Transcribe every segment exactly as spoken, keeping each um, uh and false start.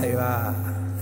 Ahí va.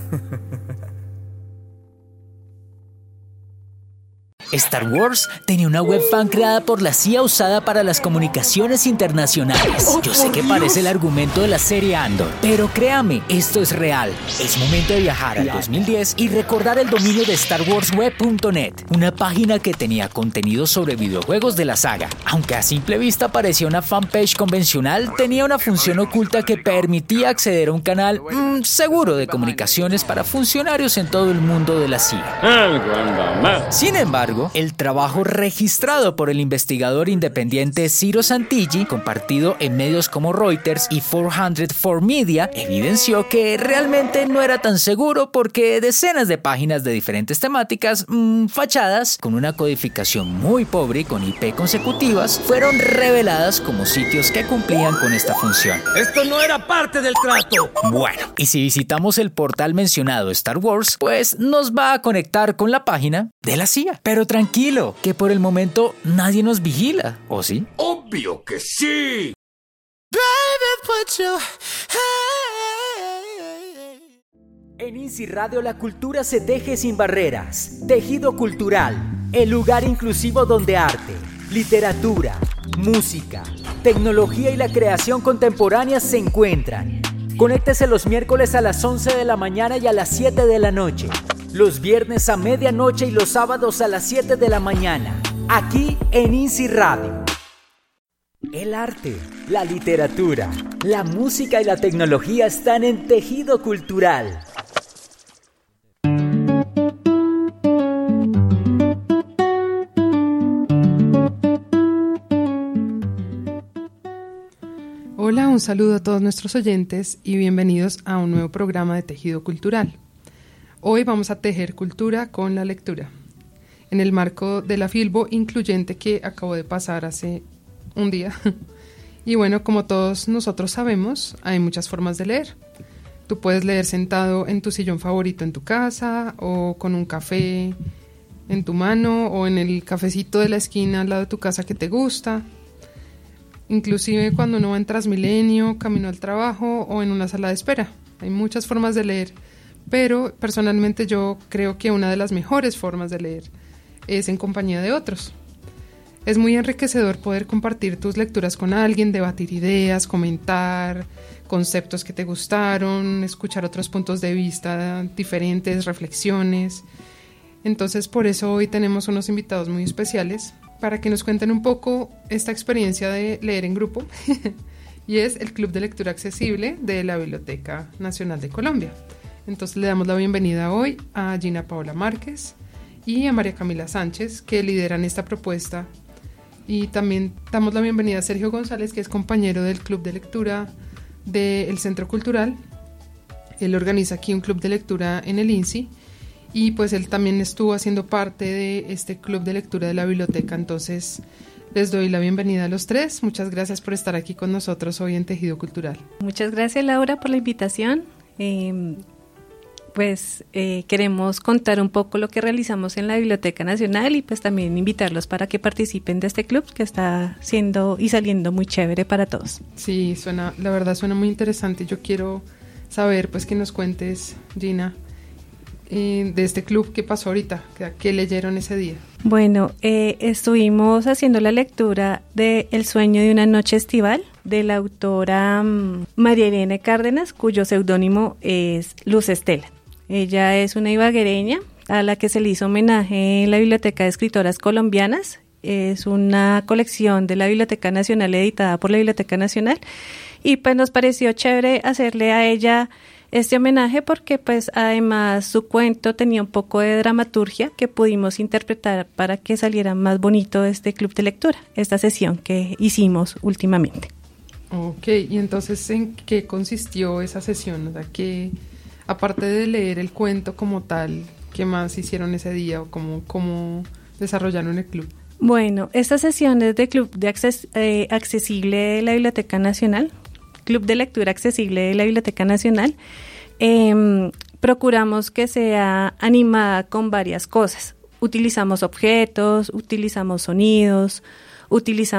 Star Wars tenía una webfan creada por la C I A usada para las comunicaciones internacionales. Yo sé que parece el argumento de la serie Andor, pero créame, esto es real. Es momento de viajar al dos mil diez y recordar el dominio de star wars web punto net, una página que tenía contenido sobre videojuegos de la saga. Aunque a simple vista parecía una fanpage convencional, tenía una función oculta que permitía acceder a un canal mmm, seguro de comunicaciones para funcionarios en todo el mundo de la C I A. Sin embargo, el trabajo registrado por el investigador independiente Ciro Santilli, compartido en medios como Reuters y cuatrocientos cuatro Media, evidenció que realmente no era tan seguro porque decenas de páginas de diferentes temáticas, mmm, fachadas, con una codificación muy pobre y con I P consecutivas, fueron reveladas como sitios que cumplían con esta función. ¡Esto no era parte del trato! Bueno, y si visitamos el portal mencionado Star Wars, pues nos va a conectar con la página de la C I A. Pero tranquilo, que por el momento nadie nos vigila, ¿o sí? ¡Obvio que sí! En INSI Radio la cultura se teje sin barreras. Tejido Cultural, el lugar inclusivo donde arte, literatura, música, tecnología y la creación contemporánea se encuentran. Conéctese los miércoles a las once de la mañana y a las siete de la noche. Los viernes a medianoche y los sábados a las siete de la mañana. Aquí en INSI Radio. El arte, la literatura, la música y la tecnología están en Tejido Cultural. Hola, un saludo a todos nuestros oyentes y bienvenidos a un nuevo programa de Tejido Cultural. Hoy vamos a tejer cultura con la lectura, en el marco de la Filbo Incluyente que acabó de pasar hace un día. Y bueno, como todos nosotros sabemos, hay muchas formas de leer. Tú puedes leer sentado en tu sillón favorito en tu casa, o con un café en tu mano, o en el cafecito de la esquina al lado de tu casa que te gusta. Inclusive cuando uno va en Transmilenio, camino al trabajo o en una sala de espera. Hay muchas formas de leer. Pero personalmente yo creo que una de las mejores formas de leer es en compañía de otros. Es muy enriquecedor poder compartir tus lecturas con alguien, debatir ideas, comentar conceptos que te gustaron, escuchar otros puntos de vista diferentes, reflexiones. Entonces por eso hoy tenemos unos invitados muy especiales para que nos cuenten un poco esta experiencia de leer en grupo y es el Club de Lectura Accesible de la Biblioteca Nacional de Colombia. Entonces le damos la bienvenida hoy a Gina Paola Márquez y a María Camila Sánchez, que lideran esta propuesta. Y también damos la bienvenida a Sergio González, que es compañero del Club de Lectura del Centro Cultural. Él organiza aquí un club de lectura en el INSI y pues él también estuvo haciendo parte de este Club de Lectura de la biblioteca. Entonces les doy la bienvenida a los tres. Muchas gracias por estar aquí con nosotros hoy en Tejido Cultural. Muchas gracias, Laura, por la invitación. Eh, pues eh, queremos contar un poco lo que realizamos en la Biblioteca Nacional y pues también invitarlos para que participen de este club que está siendo y saliendo muy chévere para todos. Sí, suena, la verdad suena muy interesante. Yo quiero saber, pues, que nos cuentes, Gina, eh, de este club, ¿qué pasó ahorita? ¿Qué, qué leyeron ese día? Bueno, eh, estuvimos haciendo la lectura de El sueño de una noche estival de la autora um, María Irene Cárdenas, cuyo seudónimo es Luz Estela. Ella es una ibaguereña a la que se le hizo homenaje en la Biblioteca de Escritoras Colombianas. Es una colección de la Biblioteca Nacional editada por la Biblioteca Nacional y pues nos pareció chévere hacerle a ella este homenaje porque pues además su cuento tenía un poco de dramaturgia que pudimos interpretar para que saliera más bonito este club de lectura, esta sesión que hicimos últimamente. Ok, y entonces ¿en qué consistió esa sesión? O sea, que aparte de leer el cuento como tal, ¿qué más hicieron ese día o cómo, cómo desarrollaron el club? Bueno, estas sesiones de Club de acces, eh, Accesible de la Biblioteca Nacional, Club de Lectura Accesible de la Biblioteca Nacional, eh, procuramos que sea animada con varias cosas. Utilizamos objetos, utilizamos sonidos, utilizamos